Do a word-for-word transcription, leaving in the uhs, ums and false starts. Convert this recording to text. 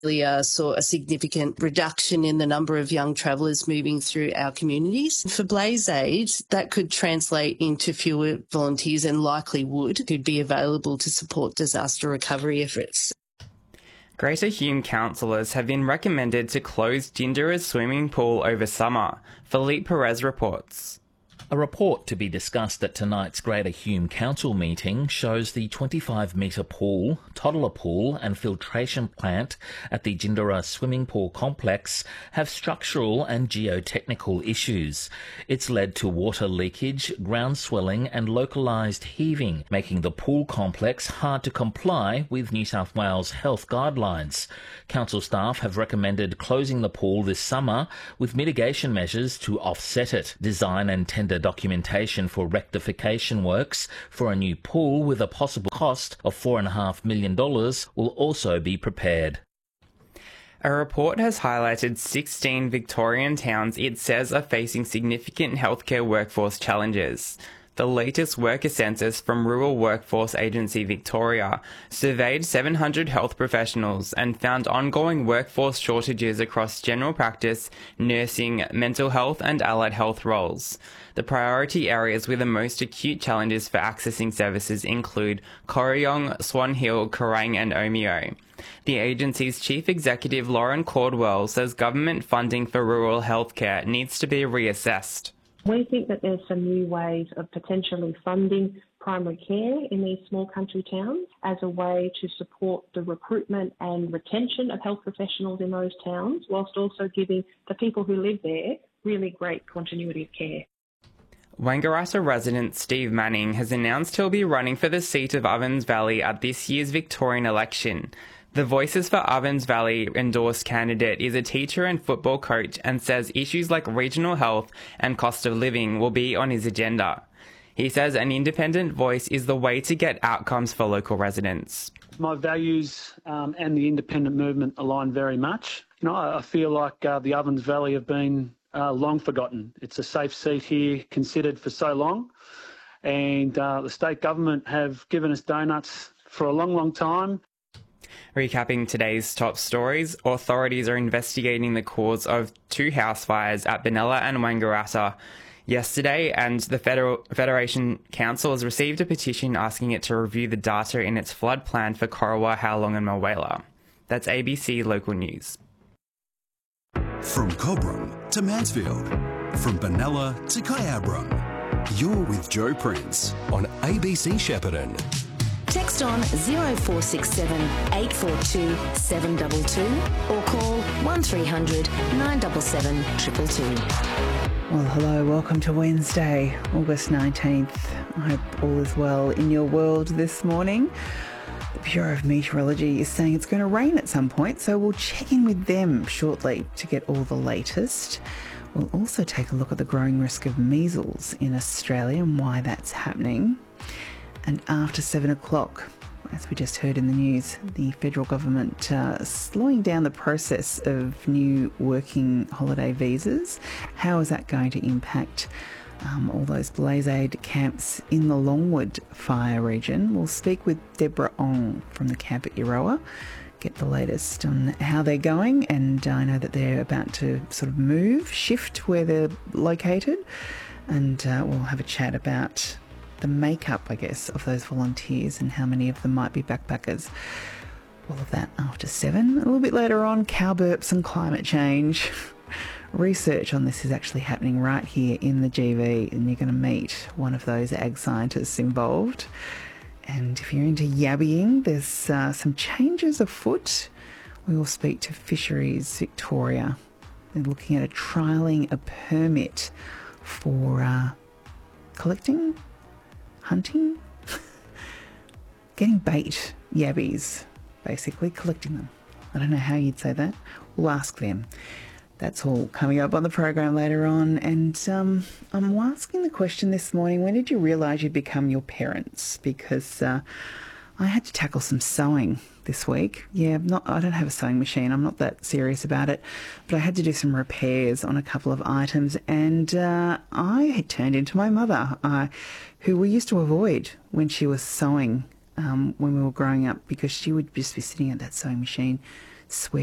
Uh, saw a significant reduction in the number of young travellers moving through our communities. For Blaze Aid, that could translate into fewer volunteers and likely would, who'd be available to support disaster recovery efforts. Greater Hume councillors have been recommended to close Jindera's swimming pool over summer. Philippe Perez reports. A report to be discussed at tonight's Greater Hume Council meeting shows the twenty-five metre pool, toddler pool and filtration plant at the Jindera swimming pool complex have structural and geotechnical issues. It's led to water leakage, ground swelling and localised heaving, making the pool complex hard to comply with New South Wales health guidelines. Council staff have recommended closing the pool this summer with mitigation measures to offset it. Design and tender documentation for rectification works for a new pool with a possible cost of four point five million dollars will also be prepared. A report has highlighted sixteen Victorian towns it says are facing significant healthcare workforce challenges. The latest worker census from Rural Workforce Agency Victoria surveyed seven hundred health professionals and found ongoing workforce shortages across general practice, nursing, mental health and allied health roles. The priority areas with the most acute challenges for accessing services include Corryong, Swan Hill, Kerrang and Omeo. The agency's chief executive Lauren Caldwell says government funding for rural healthcare needs to be reassessed. We think that there's some new ways of potentially funding primary care in these small country towns as a way to support the recruitment and retention of health professionals in those towns, whilst also giving the people who live there really great continuity of care. Wangaratta resident Steve Manning has announced he'll be running for the seat of Ovens Valley at this year's Victorian election. The Voices for Ovens Valley endorsed candidate is a teacher and football coach and says issues like regional health and cost of living will be on his agenda. He says an independent voice is the way to get outcomes for local residents. My values um, and the independent movement align very much. You know, I feel like uh, the Ovens Valley have been uh, long forgotten. It's a safe seat here, considered for so long, and uh, the state government have given us donuts for a long, long time. Recapping today's top stories, authorities are investigating the cause of two house fires at Benalla and Wangaratta yesterday, and the Federal Federation Council has received a petition asking it to review the data in its flood plan for Corowa, Howlong and Mulwala. That's A B C Local News. From Cobram to Mansfield, from Benalla to Kyabram, you're with Joe Prince on A B C Shepparton. Text on zero four six seven, eight four two, seven two two or call one three hundred, nine seven seven, two two two. Well, hello, welcome to Wednesday, August nineteenth. I hope all is well in your world this morning. The Bureau of Meteorology is saying it's going to rain at some point, so we'll check in with them shortly to get all the latest. We'll also take a look at the growing risk of measles in Australia and why that's happening. And after seven o'clock, as we just heard in the news, the federal government uh, slowing down the process of new working holiday visas. How is that going to impact um, all those Blaze Aid camps in the Longwood fire region? We'll speak with Deborah Ong from the camp at Euroa, get the latest on how they're going, and I know that they're about to sort of move, shift where they're located, and uh, we'll have a chat about the makeup, I guess, of those volunteers and how many of them might be backpackers. All of that after seven. A little bit later on, cow burps and climate change. Research on this is actually happening right here in the G V, and you're going to meet one of those ag scientists involved. And if you're into yabbying, there's uh, some changes afoot. We will speak to Fisheries Victoria. They're looking at a trialling a permit for uh, collecting, hunting, getting bait yabbies, basically collecting them. I don't know how you'd say that. We'll ask them. That's all coming up on the program later on. And um, I'm asking the question this morning, when did you realise you'd become your parents? Because uh, I had to tackle some sewing this week. Yeah, I'm not, I don't have a sewing machine. I'm not that serious about it. But I had to do some repairs on a couple of items, and uh, I had turned into my mother, uh, who we used to avoid when she was sewing um, when we were growing up, because she would just be sitting at that sewing machine swearing